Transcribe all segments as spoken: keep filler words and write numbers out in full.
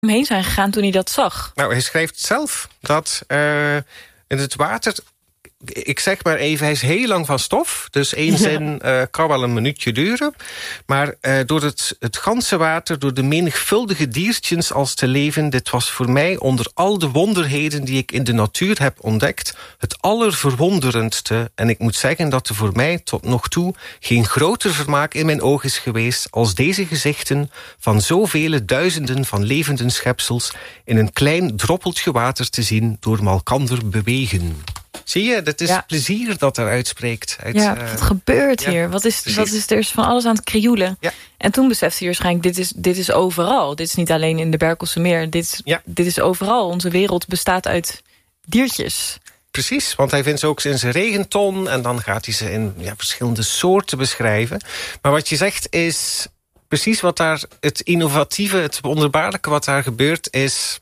heen zijn gegaan toen hij dat zag? Nou, hij schrijft zelf dat uh, in het water... Ik zeg maar even, hij is heel lang van stof. Dus één zin uh, kan wel een minuutje duren. Maar uh, door het, het ganse water, door de menigvuldige diertjes als te leven... dit was voor mij onder al de wonderheden die ik in de natuur heb ontdekt... het allerverwonderendste. En ik moet zeggen dat er voor mij tot nog toe... geen groter vermaak in mijn oog is geweest... als deze gezichten van zoveel duizenden van levende schepsels... in een klein droppeltje water te zien door malkander bewegen. Zie je, dat is ja. plezier dat eruit spreekt. Uit, ja, wat uh, gebeurt hier? Ja, wat is, wat is er is van alles aan het krioelen? Ja. En toen besefte hij waarschijnlijk, dit is, dit is overal. Dit is niet alleen in de Berkelse Meer. Dit is, ja. dit is overal. Onze wereld bestaat uit diertjes. Precies, want hij vindt ze ook in zijn regenton... en dan gaat hij ze in ja, verschillende soorten beschrijven. Maar wat je zegt is precies wat daar het innovatieve... het wonderbaarlijke wat daar gebeurt is...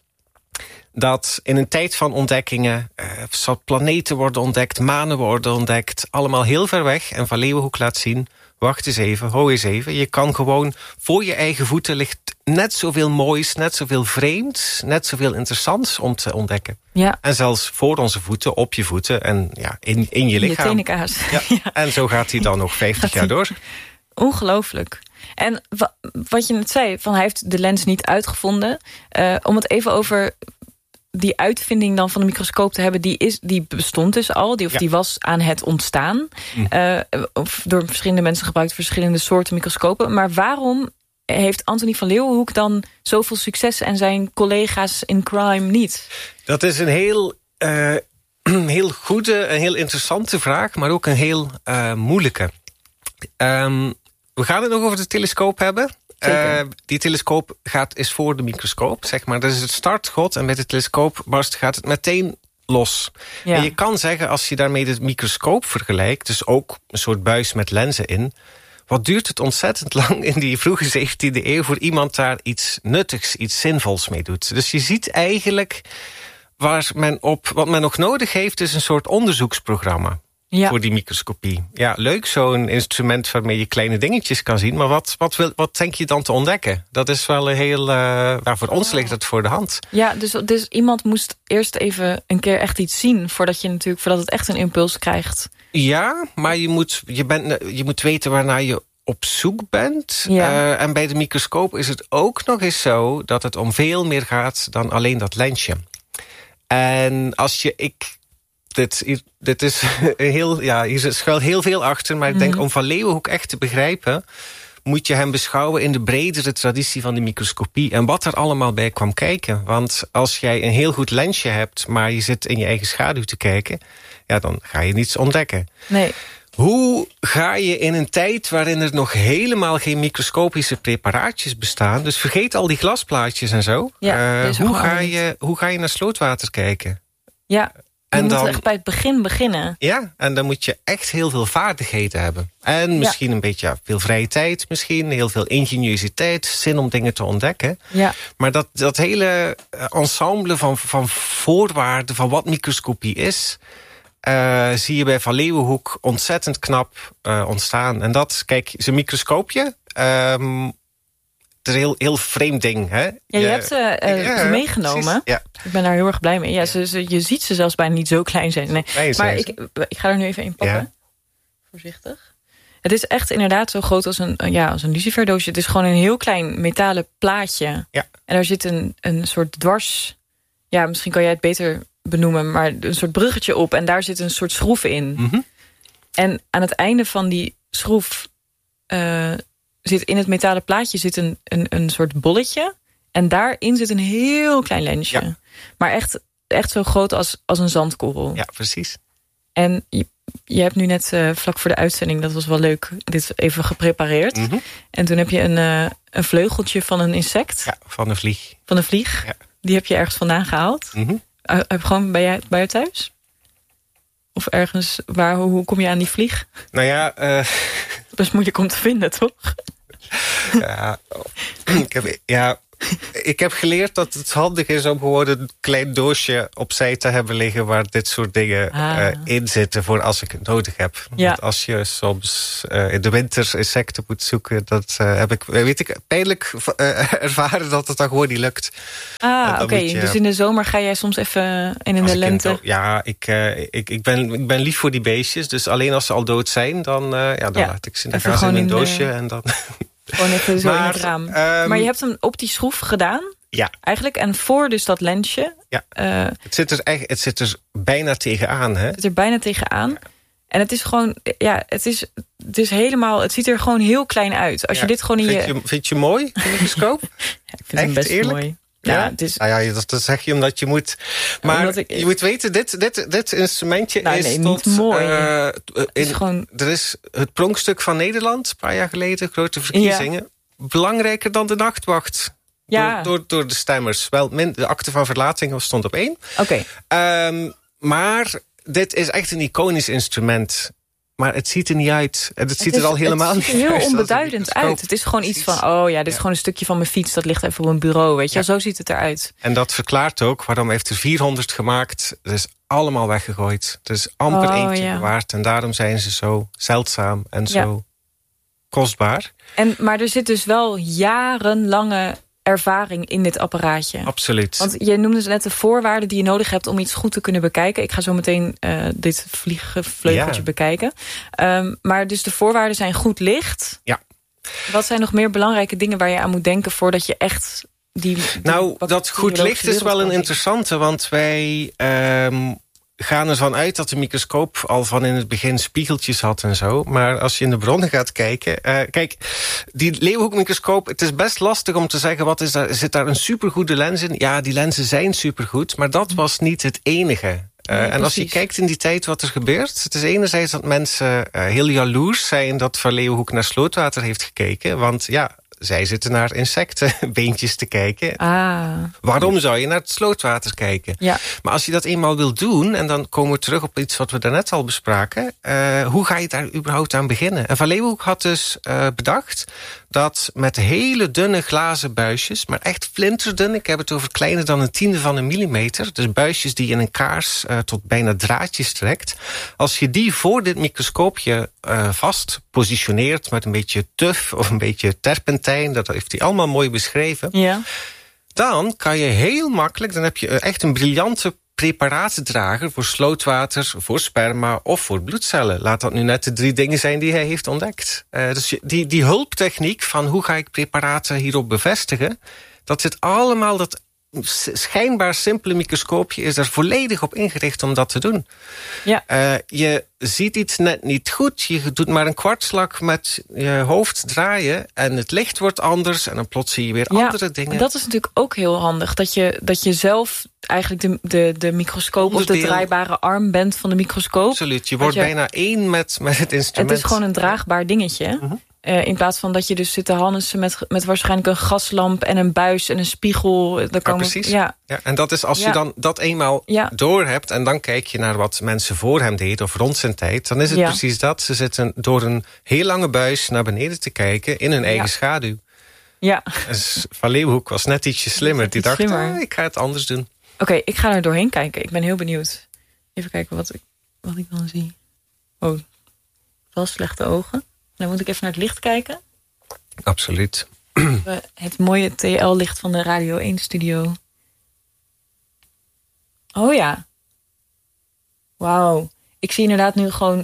dat in een tijd van ontdekkingen... Uh, planeten worden ontdekt, manen worden ontdekt... allemaal heel ver weg. En Van Leeuwenhoek laat zien... wacht eens even, hou eens even. Je kan gewoon voor je eigen voeten ligt net zoveel moois... net zoveel vreemds, net zoveel interessants om te ontdekken. Ja. En zelfs voor onze voeten, op je voeten... en ja, in, in je lichaam. Je teninkaas. Ja. Ja. En zo gaat hij dan nog vijftig jaar door. Ongelooflijk. En wat je net zei, van hij heeft de lens niet uitgevonden. Uh, om het even over... die uitvinding dan van de microscoop te hebben... die, is, die bestond dus al, die, of ja. die was aan het ontstaan. Mm. Uh, of door verschillende mensen gebruikt... verschillende soorten microscopen. Maar waarom heeft Antony van Leeuwenhoek dan zoveel succes... en zijn collega's in crime niet? Dat is een heel, uh, heel goede, een heel interessante vraag... maar ook een heel uh, moeilijke. Um, we gaan het nog over de telescoop hebben... Uh, die telescoop gaat, is voor de microscoop, zeg maar. Dat is het startschot en met de telescoop barst, gaat het meteen los. Ja. En je kan zeggen, als je daarmee de microscoop vergelijkt... dus ook een soort buis met lenzen in... wat duurt het ontzettend lang in die vroege zeventiende eeuw... voor iemand daar iets nuttigs, iets zinvols mee doet. Dus je ziet eigenlijk, waar men op, wat men nog nodig heeft... is een soort onderzoeksprogramma. Ja. Voor die microscopie. Ja, leuk, zo'n instrument waarmee je kleine dingetjes kan zien. Maar wat, wat, wil, wat denk je dan te ontdekken? Dat is wel een heel... Uh, nou, voor ons ligt dat voor de hand. Ja, dus, dus iemand moest eerst even een keer echt iets zien... voordat, je natuurlijk, voordat het echt een impuls krijgt. Ja, maar je moet, je bent, je moet weten waarnaar je op zoek bent. Ja. Uh, en bij de microscoop is het ook nog eens zo... dat het om veel meer gaat dan alleen dat lensje. En als je... ik Dit, dit is heel, ja, hier schuilt heel veel achter. Maar ik denk, mm. om Van Leeuwenhoek echt te begrijpen... moet je hem beschouwen in de bredere traditie van de microscopie... en wat er allemaal bij kwam kijken. Want als jij een heel goed lensje hebt... maar je zit in je eigen schaduw te kijken... ja, dan ga je niets ontdekken. Nee. Hoe ga je in een tijd waarin er nog helemaal geen microscopische preparaatjes bestaan... dus vergeet al die glasplaatjes en zo... Ja, uh, hoe, ga je, hoe ga je naar slootwater kijken? Ja. Je en moet dan, echt bij het begin beginnen. Ja, en dan moet je echt heel veel vaardigheden hebben. En misschien ja. een beetje ja, veel vrije tijd. Misschien heel veel ingeniositeit. Zin om dingen te ontdekken. Ja. Maar dat, dat hele ensemble van, van voorwaarden... van wat microscopie is... Uh, zie je bij Van Leeuwenhoek ontzettend knap uh, ontstaan. En dat, kijk, zijn microscoopje... Um, het is een heel, heel vreemd ding, hè? Ja, je, je hebt uh, uh, ja, ze meegenomen. Ja. Ik ben daar heel erg blij mee. Ja, ze, ze, je ziet ze zelfs bijna niet zo klein zijn. Nee. Nee, maar ik, ik ga er nu even in pakken. Ja. Voorzichtig. Het is echt inderdaad zo groot als een, ja, als een luciferdoosje. Het is gewoon een heel klein metalen plaatje. Ja. En daar zit een, een soort dwars... Ja, misschien kan jij het beter benoemen... maar een soort bruggetje op. En daar zit een soort schroef in. Mm-hmm. En aan het einde van die schroef... Uh, zit in het metalen plaatje zit een, een, een soort bolletje. En daarin zit een heel klein lensje. Ja. Maar echt, echt zo groot als, als een zandkorrel. Ja, precies. En je, je hebt nu net uh, vlak voor de uitzending... dat was wel leuk, dit even geprepareerd. Mm-hmm. En toen heb je een, uh, een vleugeltje van een insect. Ja, van een vlieg. Van een vlieg. Ja. Die heb je ergens vandaan gehaald. Mm-hmm. Uh, gewoon bij jou, bij jou thuis? Of ergens, waar, hoe, hoe kom je aan die vlieg? Nou ja... Uh... Best moeilijk om te vinden, toch? Ja, ik heb, ja, ik heb geleerd dat het handig is om gewoon een klein doosje opzij te hebben liggen waar dit soort dingen ah. uh, in zitten voor als ik het nodig heb. Ja. Want als je soms uh, in de winter insecten moet zoeken, dat uh, heb ik, weet ik, pijnlijk uh, ervaren dat het dan gewoon niet lukt. Ah, oké. Okay. Dus in de zomer ga jij soms even en in de lente? Ik, ja, ik, uh, ik, ik, ben, ik ben lief voor die beestjes, dus alleen als ze al dood zijn, dan, uh, ja, dan ja. laat ik ze, dan gaan ze in een doosje de... en dan. Gewoon even zo maar, in het raam. Um, maar je hebt hem op die schroef gedaan? Ja. Eigenlijk. En voor dus dat lensje. Ja. Uh, het, zit er echt, het zit er bijna tegenaan. Hè? Het zit er bijna tegenaan. Ja. En het is gewoon, ja, het is, het is helemaal, het ziet er gewoon heel klein uit. Als ja. je dit gewoon in vind je... je... Vind je mooi, de microscoop? Ja, ik vind echt, hem best eerlijk? Mooi. Ja, ja, het is... nou ja, dat, dat zeg je omdat je moet... Maar ik... je moet weten, dit, dit, dit instrumentje nou, is nee, tot... niet mooi. Uh, in, is gewoon... Er is het pronkstuk van Nederland, een paar jaar geleden, grote verkiezingen. Ja. Belangrijker dan de nachtwacht. Ja. Door, door, door de stemmers. Wel, de akte van verlating stond op één. Oké. Okay. Um, maar dit is echt een iconisch instrument. Maar het ziet er niet uit. Het, het ziet is, er al helemaal niet uit. Het ziet er heel onbeduidend uit. Het is gewoon iets van, oh ja, dit is ja. gewoon een stukje van mijn fiets. Dat ligt even op een bureau, weet je wel. Ja. Zo ziet het eruit. En dat verklaart ook waarom heeft er vierhonderd gemaakt. Het is allemaal weggegooid. Het is amper oh, eentje ja. waard. En daarom zijn ze zo zeldzaam en ja. zo kostbaar. En, maar er zit dus wel jarenlange ervaring in dit apparaatje. Absoluut. Want je noemde net de voorwaarden die je nodig hebt om iets goed te kunnen bekijken. Ik ga zo meteen uh, dit vliegenvleugeltje ja. bekijken. Um, maar dus de voorwaarden zijn goed licht. Ja. Wat zijn nog meer belangrijke dingen waar je aan moet denken voordat je echt die... die nou, dat goed licht is wel een interessante, want wij... Um, gaan ervan uit dat de microscoop al van in het begin spiegeltjes had en zo. Maar als je in de bronnen gaat kijken... Uh, kijk, die leeuwhoekmicroscoop, het is best lastig om te zeggen... wat is daar, zit daar een supergoede lens in? Ja, die lenzen zijn supergoed, maar dat was niet het enige. Uh, ja, en als je kijkt in die tijd wat er gebeurt... het is enerzijds dat mensen uh, heel jaloers zijn... dat Van Leeuwenhoek naar slootwater heeft gekeken. Want ja... zij zitten naar insectenbeentjes te kijken. Ah. Waarom zou je naar het slootwater kijken? Ja. Maar als je dat eenmaal wil doen... en dan komen we terug op iets wat we daarnet al bespraken... Uh, hoe ga je daar überhaupt aan beginnen? En Van Leeuwenhoek had dus uh, bedacht... dat met hele dunne glazen buisjes... maar echt flinterdun, ik heb het over kleiner dan een tiende van een millimeter... dus buisjes die in een kaars uh, tot bijna draadjes trekt... als je die voor dit microscoopje uh, vast positioneert... met een beetje tuf of een beetje terpentijn... dat heeft hij allemaal mooi beschreven... Ja. Dan kan je heel makkelijk... dan heb je echt een briljante preparatendrager... voor slootwater, voor sperma of voor bloedcellen. Laat dat nu net de drie dingen zijn die hij heeft ontdekt. Uh, dus die, die hulptechniek van hoe ga ik preparaten hierop bevestigen... dat zit allemaal... dat schijnbaar simpele microscoopje is er volledig op ingericht om dat te doen. Ja. Uh, je ziet iets net niet goed. Je doet maar een kwartslag met je hoofd draaien... en het licht wordt anders en dan plots zie je weer ja, andere dingen. Dat is natuurlijk ook heel handig. Dat je, dat je zelf eigenlijk de, de, de microscoop Onderdeel. of de draaibare arm bent van de microscoop. Absoluut. Je wordt je, bijna één met, met het instrument. Het is gewoon een draagbaar dingetje. Uh-huh. Uh, in plaats van dat je dus zit te hannissen met, met waarschijnlijk een gaslamp... en een buis en een spiegel. Daar ja, komen, precies. Ja. Ja, en dat is als ja. je dan dat eenmaal ja. door hebt... en dan kijk je naar wat mensen voor hem deden... of rond zijn tijd, dan is het ja. precies dat. Ze zitten door een heel lange buis naar beneden te kijken... in hun eigen ja. schaduw. Ja. Dus Van Leeuwenhoek was net ietsje slimmer. Net Die dacht, slimmer. Oh, ik ga het anders doen. Oké, okay, ik ga er doorheen kijken. Ik ben heel benieuwd. Even kijken wat ik, wat ik dan zie. Oh, wel slechte ogen. Dan moet ik even naar het licht kijken. Absoluut. Het mooie T L-licht van de Radio één-studio. Oh ja. Wauw. Ik zie inderdaad nu gewoon...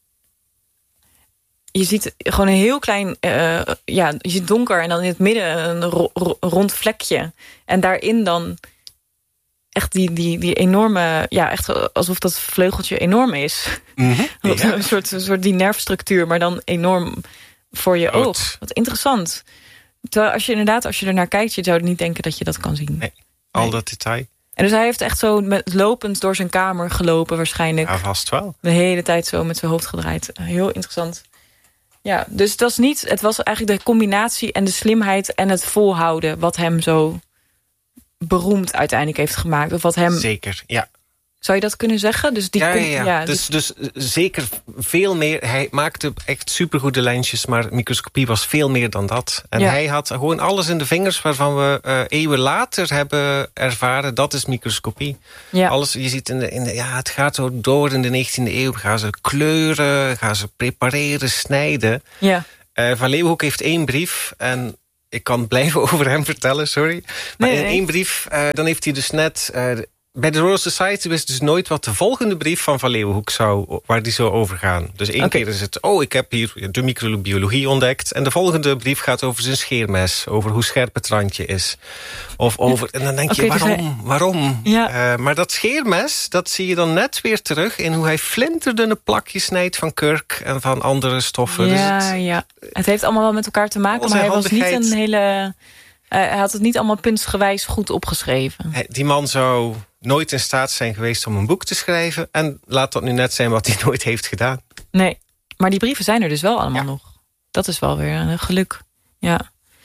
Je ziet gewoon een heel klein... Uh, ja, je ziet donker en dan in het midden een ro- ro- rond vlekje. En daarin dan... echt die, die, die enorme... ja, echt alsof dat vleugeltje enorm is. Mm-hmm, ja. Een soort, een soort die nerfstructuur, maar dan enorm voor je Rood. oog. Wat interessant. Terwijl als je inderdaad, als je er naar kijkt... je zou niet denken dat je dat kan zien. Nee, al nee. dat detail. En dus hij heeft echt zo met, lopend door zijn kamer gelopen waarschijnlijk. Ja, vast wel. De hele tijd zo met zijn hoofd gedraaid. Heel interessant. Ja, dus het was niet... het was eigenlijk de combinatie en de slimheid en het volhouden... wat hem zo... beroemd uiteindelijk heeft gemaakt. Of wat hem Zeker, ja. Zou je dat kunnen zeggen? Dus die ja, ja, ja, ja. Dus, dus, dus zeker veel meer. Hij maakte echt supergoede lensjes, maar microscopie was veel meer dan dat. En ja. hij had gewoon alles in de vingers waarvan we uh, eeuwen later hebben ervaren, dat is microscopie. Ja. Alles, je ziet, in de, in de, ja, het gaat zo door in de negentiende eeuw. Gaan ze kleuren, gaan ze prepareren, snijden. Ja. Uh, Van Leeuwenhoek heeft één brief en ik kan blijven over hem vertellen, sorry. Maar nee, in één brief, uh, dan heeft hij dus net... Uh, bij de Royal Society wist dus nooit wat de volgende brief van Van Leeuwenhoek zou, waar die zou overgaan. Dus één okay. keer is het, oh, ik heb hier de microbiologie ontdekt. En de volgende brief gaat over zijn scheermes. Over hoe scherp het randje is. Of over, en dan denk okay, je, waarom? Dus hij... waarom? Ja. Uh, maar dat scheermes, dat zie je dan net weer terug in hoe hij flinterdunne plakjes snijdt van kurk en van andere stoffen. Ja, dus het, ja. Het heeft allemaal wel met elkaar te maken, maar hij was niet een hele... Uh, hij had het niet allemaal puntsgewijs goed opgeschreven. Die man zou nooit in staat zijn geweest om een boek te schrijven. En laat dat nu net zijn wat hij nooit heeft gedaan. Nee, maar die brieven zijn er dus wel allemaal ja. nog. Dat is wel weer een geluk. Ja.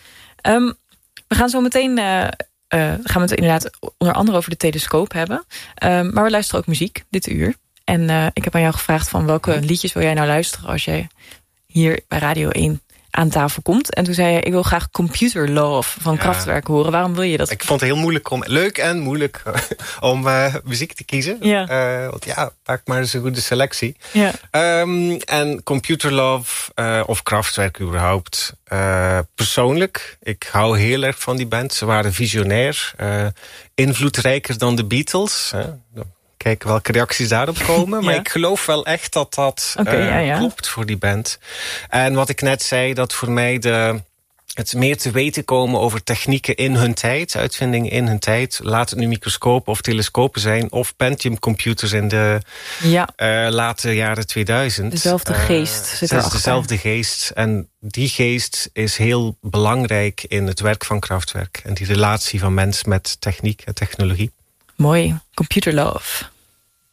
Um, we gaan zo meteen... Uh, uh, gaan we het inderdaad onder andere over de telescoop hebben. Um, maar we luisteren ook muziek dit uur. En uh, ik heb aan jou gevraagd van welke liedjes wil jij nou luisteren als jij hier bij Radio één... aan tafel komt. En toen zei je, ik wil graag Computer Love van ja. Kraftwerk horen. Waarom wil je dat? Ik vond het heel moeilijk om, leuk en moeilijk om uh, muziek te kiezen. Ja. Uh, want ja, maak maar eens een goede selectie. Ja. Um, en Computer Love uh, of Kraftwerk überhaupt. Uh, persoonlijk, ik hou heel erg van die band. Ze waren visionair. Uh, invloedrijker dan de Beatles. Uh, Kijken welke reacties daarop komen. Maar ja. ik geloof wel echt dat dat okay, uh, ja, ja. klopt voor die band. En wat ik net zei, dat voor mij de, het meer te weten komen over technieken in hun tijd, uitvindingen in hun tijd. Laat het nu microscopen of telescopen zijn, of Pentium computers in de ja. uh, late jaren tweeduizend. Dezelfde geest uh, zit erachter. Dezelfde geest. En die geest is heel belangrijk in het werk van Kraftwerk. En die relatie van mens met techniek en technologie. Mooi. Computer Love.